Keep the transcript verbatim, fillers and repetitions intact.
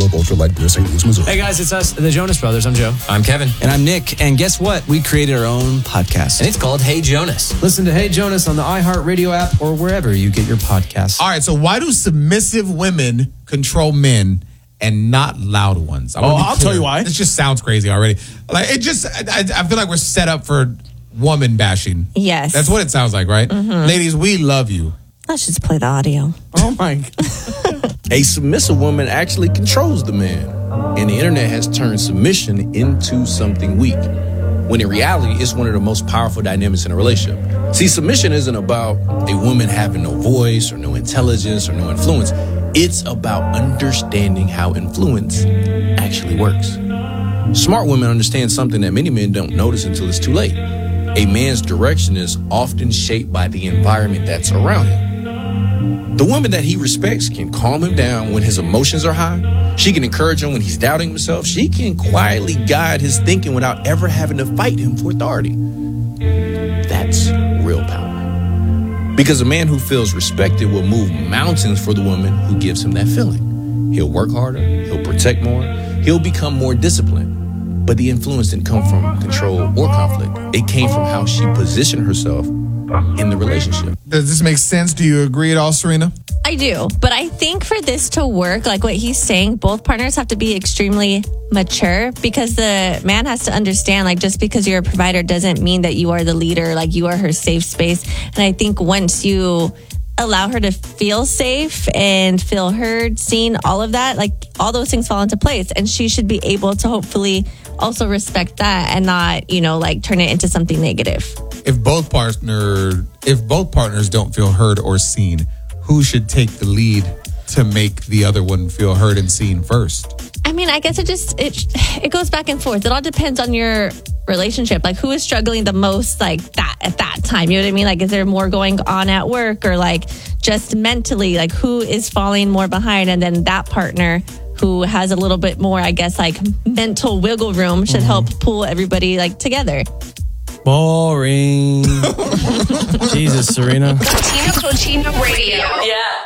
Michelob Ultra Light Beer, Saint Louis, Missouri. Hey guys, it's us, the Jonas Brothers. I'm Joe. I'm Kevin. And I'm Nick. And guess what? We created our own podcast. And it's called Hey Jonas. Listen to Hey Jonas on the iHeartRadio app or wherever you get your podcasts. All right, so why do submissive women control men and not loud ones? I Oh, I'll tell you why. This just sounds crazy already. Like it just, I, I feel like we're set up for woman bashing. Yes. That's what it sounds like, right? Mm-hmm. Ladies, we love you. Let's just play the audio. Oh my God. A submissive woman actually controls the man, and the internet has turned submission into something weak, when in reality, it's one of the most powerful dynamics in a relationship. See, submission isn't about a woman having no voice or no intelligence or no influence. It's about understanding how influence actually works. Smart women understand something that many men don't notice until it's too late. A man's direction is often shaped by the environment that's around him. The woman that he respects can calm him down when his emotions are high. She can encourage him when he's doubting himself. She can quietly guide his thinking without ever having to fight him for authority. That's real power. Because a man who feels respected will move mountains for the woman who gives him that feeling. He'll work harder. He'll protect more. He'll become more disciplined. But the influence didn't come from control or conflict. It came from how she positioned herself in the relationship. Does this make sense? Do you agree at all, Serena? I do, but I think for this to work, like what he's saying, both partners have to be extremely mature, because the man has to understand, like, just because you're a provider doesn't mean that you are the leader, like you are her safe space. And I think once you allow her to feel safe and feel heard, seen, all of that, like all those things fall into place, and she should be able to hopefully also respect that and not, you know, like turn it into something negative. If both partner, if both partners don't feel heard or seen, who should take the lead to make the other one feel heard and seen first? I mean, I guess it just, it it goes back and forth. It all depends on your relationship. Like, who is struggling the most, like, that at that time? You know what I mean? Like, is there more going on at work, or like just mentally, like who is falling more behind? And then that partner who has a little bit more, I guess, like mental wiggle room should mm-hmm. help pull everybody like together. Boring. Jesus, Serena. Tina Cochino Radio. Yeah.